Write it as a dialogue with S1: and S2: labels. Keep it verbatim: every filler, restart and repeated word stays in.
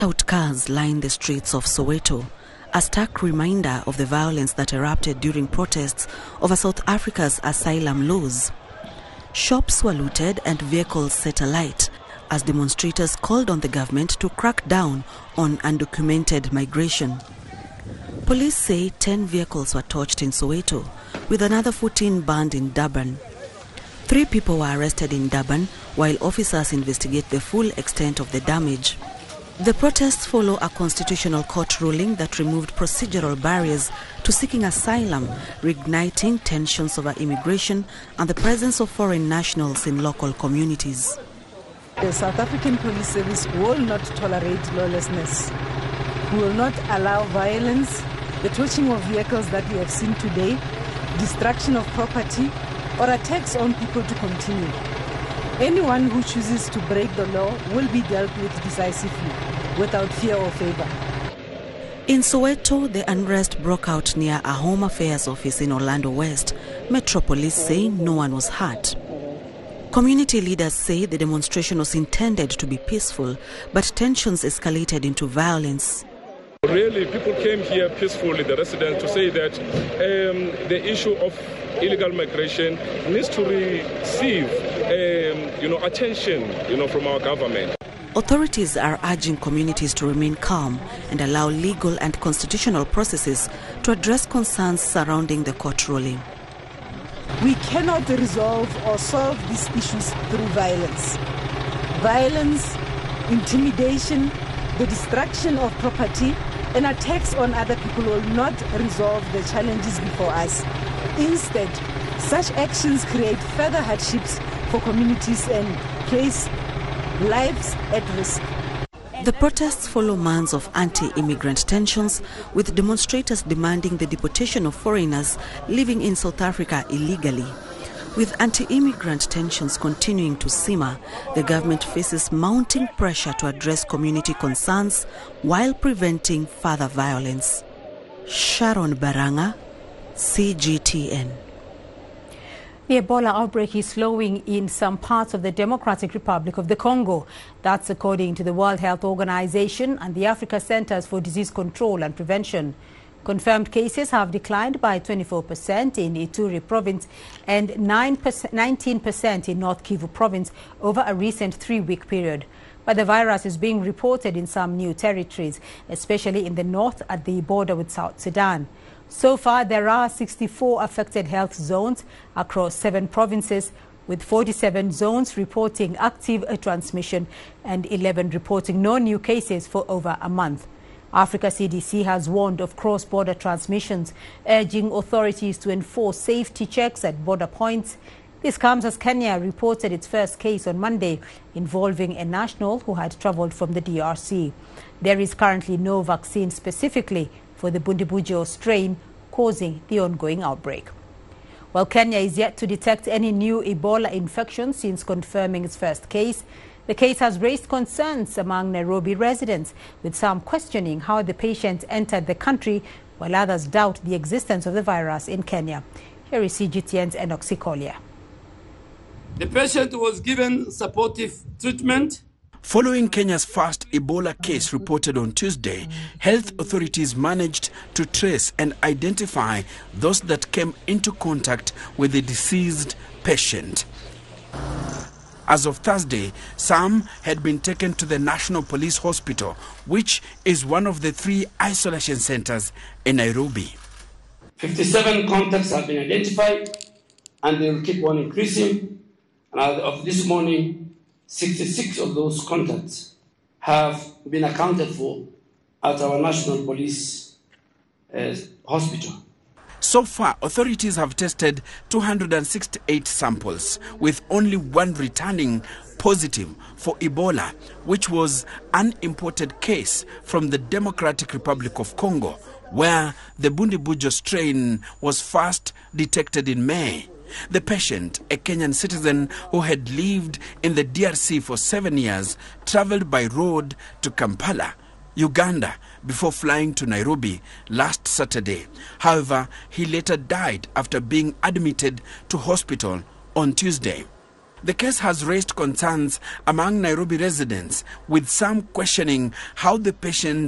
S1: Out cars line the streets of Soweto, a stark reminder of the violence that erupted during protests over South Africa's asylum laws. Shops were looted and vehicles set alight as demonstrators called on the government to crack down on undocumented migration. Police say ten vehicles were torched in Soweto, with another fourteen burned in Durban. Three people were arrested in Durban, while officers investigate the full extent of the damage. The protests follow a constitutional court ruling that removed procedural barriers to seeking asylum, reigniting tensions over immigration and the presence of foreign nationals in local communities.
S2: The South African Police Service will not tolerate lawlessness. We will not allow violence, the torching of vehicles that we have seen today, destruction of property, or attacks on people to continue. Anyone who chooses to break the law will be dealt with decisively, without fear or favor.
S1: In Soweto, the unrest broke out near a Home Affairs office in Orlando West. Metro Police say no one was hurt. Community leaders say the demonstration was intended to be peaceful, but tensions escalated into violence.
S3: Really, people came here peacefully, the residents, to say that um, the issue of illegal migration needs to receive um, you know, attention you know, from our government.
S1: Authorities are urging communities to remain calm and allow legal and constitutional processes to address concerns surrounding the court ruling.
S2: We cannot resolve or solve these issues through violence. Violence, intimidation, the destruction of property, and attacks on other people will not resolve the challenges before us. Instead, such actions create further hardships for communities and place lives at risk.
S1: The protests follow months of anti-immigrant tensions, with demonstrators demanding the deportation of foreigners living in South Africa illegally. With anti-immigrant tensions continuing to simmer, the government faces mounting pressure to address community concerns while preventing further violence. Sharon Baranga, C G T N.
S4: The Ebola outbreak is slowing in some parts of the Democratic Republic of the Congo. That's according to the World Health Organization and the Africa Centers for Disease Control and Prevention. Confirmed cases have declined by twenty-four percent in Ituri province and nineteen percent in North Kivu province over a recent three-week period. But the virus is being reported in some new territories, especially in the north at the border with South Sudan. So far, there are sixty-four affected health zones across seven provinces, with forty-seven zones reporting active transmission and eleven reporting no new cases for over a month. Africa C D C has warned of cross-border transmissions, urging authorities to enforce safety checks at border points. This comes as Kenya reported its first case on Monday involving a national who had traveled from the D R C. There is currently no vaccine specifically for the Bundibugyo strain causing the ongoing outbreak. While Kenya is yet to detect any new Ebola infection since confirming its first case, the case has raised concerns among Nairobi residents, with some questioning how the patient entered the country, while others doubt the existence of the virus in Kenya. Here is C G T N's Enoch Sikolia.
S5: The patient was given supportive treatment.
S6: Following Kenya's first Ebola case reported on Tuesday, health authorities managed to trace and identify those that came into contact with the deceased patient. As of Thursday, some had been taken to the National Police Hospital, which is one of the three isolation centers in Nairobi.
S5: fifty-seven contacts have been identified, and they will keep on increasing. And as of this morning, sixty-six of those contacts have been accounted for at our National Police uh, Hospital.
S6: So far, authorities have tested two hundred sixty-eight samples, with only one returning positive for Ebola, which was an imported case from the Democratic Republic of Congo, where the Bundibugyo strain was first detected in May. The patient, a Kenyan citizen who had lived in the D R C for seven years, traveled by road to Kampala, Uganda, before flying to Nairobi last Saturday. However, he later died after being admitted to hospital on Tuesday. The case has raised concerns among Nairobi residents, with some questioning how the patient